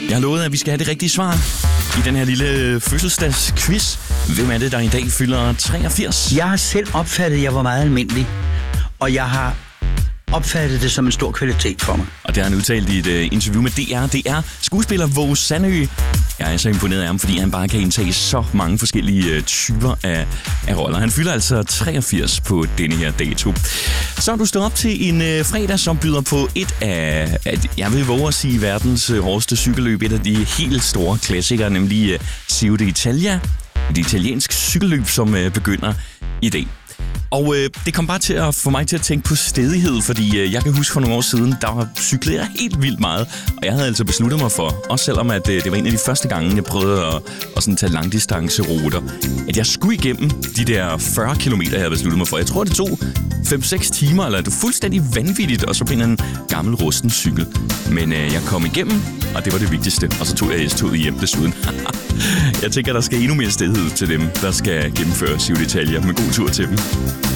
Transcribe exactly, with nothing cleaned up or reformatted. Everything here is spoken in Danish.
Jeg har lovet, at vi skal have det rigtige svar i den her lille fødselsdagsquiz. Hvem er det, der i dag fylder treogfirs? Jeg har selv opfattet, at jeg var meget almindelig. Og jeg har opfattet det som en stor kvalitet for mig. Og det har han udtalt i et uh, interview med D R. Det er skuespiller Våge Sandø. Jeg er så imponeret af ham, fordi han bare kan indtage så mange forskellige uh, typer af, af roller. Han fylder altså treogfirs på denne her dato. Så har du stået op til en uh, fredag, som byder på et af, af, jeg vil våge at sige, verdens uh, hårdeste cykelløb. Et af de helt store klassikere, nemlig uh, Giro d'Italia. Et italiensk cykelløb, som uh, begynder i dag. Og øh, det kom bare til at få mig til at tænke på stedighed, fordi øh, jeg kan huske for nogle år siden, der cyklede jeg helt vildt meget. Og jeg havde altså besluttet mig for, også selvom at, øh, det var en af de første gange, jeg prøvede at, at sådan tage langdistanceruter, at jeg skulle igennem de der fyrre kilometer, jeg havde besluttet mig for. Jeg tror, det tog fem seks timer, eller det var fuldstændig vanvittigt, og så på en gammel rusten cykel. Men øh, jeg kom igennem, og det var det vigtigste. Og så tog jeg S-toget hjem desuden. Jeg tænker, der skal endnu mere stedighed til dem, der skal gennemføre Giro d'Italia. Med god tur til dem.